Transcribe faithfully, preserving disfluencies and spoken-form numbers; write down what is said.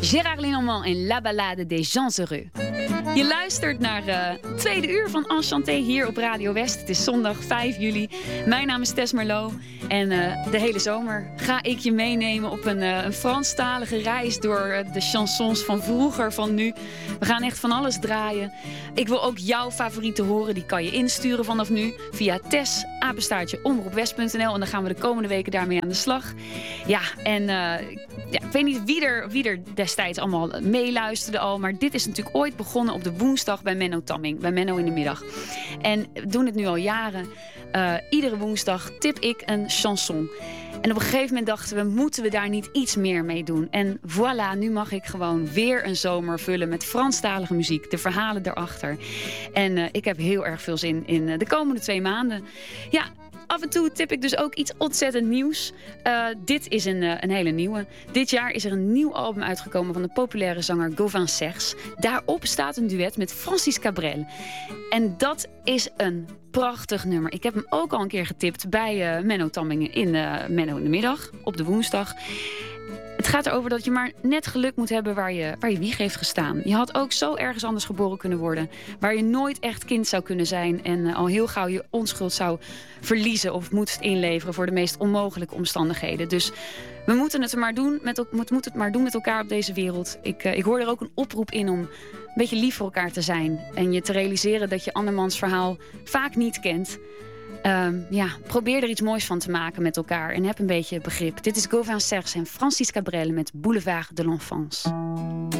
Gérard Lenormand en La Ballade des Gens Heureux. Je luistert naar het uh, tweede uur van Enchanté hier op Radio West. Het is zondag vijf juli. Mijn naam is Tess Merlot. En uh, de hele zomer ga ik je meenemen op een, uh, een Franstalige reis door uh, de chansons van vroeger, van nu. We gaan echt van alles draaien. Ik wil ook jouw favorieten horen. Die kan je insturen vanaf nu via Tess, apenstaartje, omroepwest punt n l. En dan gaan we de komende weken daarmee aan de slag. Ja, en uh, ja, ik weet niet wie er, wie er destijds allemaal meeluisterde al. Maar dit is natuurlijk ooit begonnen op de woensdag bij Menno Tamming. Bij Menno in de middag. En we doen het nu al jaren. Uh, iedere woensdag tip ik een chanson. En op een gegeven moment dachten we, moeten we daar niet iets meer mee doen? En voilà, nu mag ik gewoon weer een zomer vullen met Franstalige muziek. De verhalen erachter. En uh, ik heb heel erg veel zin in uh, de komende twee maanden. Ja, af en toe tip ik dus ook iets ontzettend nieuws. Uh, dit is een, uh, een hele nieuwe. Dit jaar is er een nieuw album uitgekomen van de populaire zanger Gauvin Serge. Daarop staat een duet met Francis Cabrel. En dat is een prachtig nummer. Ik heb hem ook al een keer getipt bij uh, Menno Tamming in uh, Menno in de middag, op de woensdag. Het gaat erover dat je maar net geluk moet hebben waar je, waar je wieg heeft gestaan. Je had ook zo ergens anders geboren kunnen worden. Waar je nooit echt kind zou kunnen zijn. En uh, al heel gauw je onschuld zou verliezen of moet inleveren voor de meest onmogelijke omstandigheden. Dus we moeten het maar doen met, we moeten het maar doen met elkaar op deze wereld. Ik, uh, ik hoor er ook een oproep in om een beetje lief voor elkaar te zijn. En je te realiseren dat je andermans verhaal vaak niet kent. Um, ja, probeer er iets moois van te maken met elkaar en heb een beetje begrip. Dit is Gauvin Serge en Francis Cabrel met Boulevard de l'Enfance.